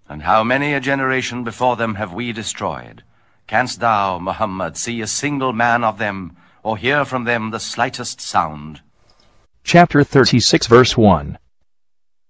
And how many a generation before them have we destroyed? Canst thou, Muhammad, see a single man of them, or hear from them the slightest sound? Chapter 36 verse 1.